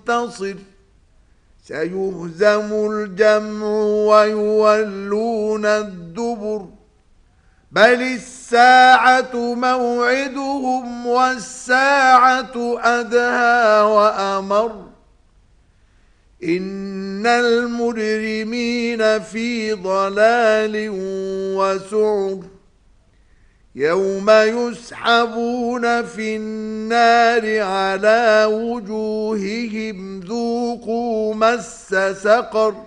منتصر سيهزم الجمع ويولون الدبر بل الساعة موعدهم والساعة أدهى وأمر إن المجرمين في ضلال وسعر يوم يسحبون في النار على وجوههم ذوقوا مس سقر